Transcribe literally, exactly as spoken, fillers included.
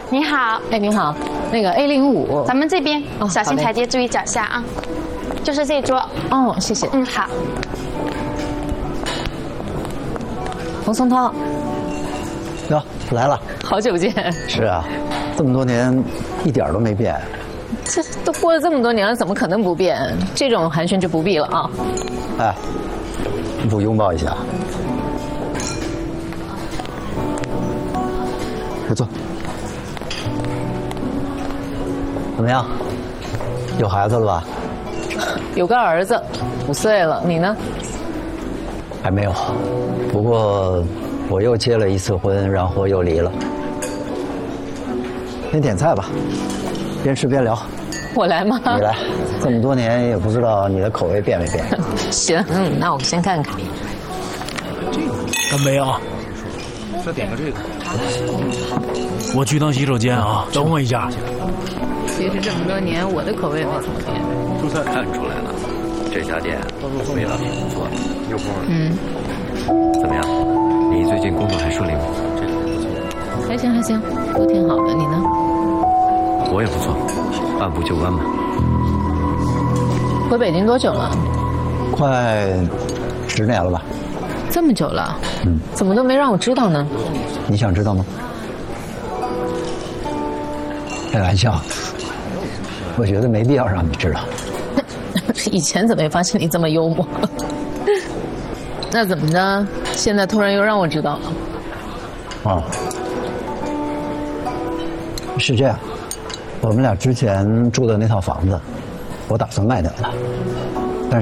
你好， 哎，你好，那个 A 零五， 咱们这边、 哦、 小心台阶，注意脚下啊。就是这桌。 哦，谢谢。 嗯，好。 冯松涛， 哟，来了， 好久不见。 是啊，这么多年一点都没变。 这都过了这么多年了，怎么可能不变？这种寒暄就不必了啊。 哎，不拥抱一下？快坐。怎么样？有孩子了吧？ 有个儿子，五岁了。你呢？ 还没有，不过我又结了一次婚，然后又离了。先点菜吧，边吃边聊。 我来吗？ 你来，这么多年也不知道你的口味变没变。 行，嗯，那我先看看。 干杯啊！ 再点个这个。 我去趟洗手间啊，等我一下。 其实这么多年，我的口味没怎么变。 蔬菜看出来了，这家店味道挺不错的，有风味。 嗯， 怎么样？你最近工作还顺利吗？这个不错。 还行还行，都挺好的。你呢？ 我也不错，按部就班嘛。 回北京多久了？ 快十年了吧？ 这么久了？ 嗯。 怎么都没让我知道呢？ 你想知道吗？开玩笑，我觉得没必要让你知道。 以前怎么没发现你这么幽默？那怎么着？现在突然又让我知道了？ 哦，是这样，我们俩之前住的那套房子，我打算卖掉了。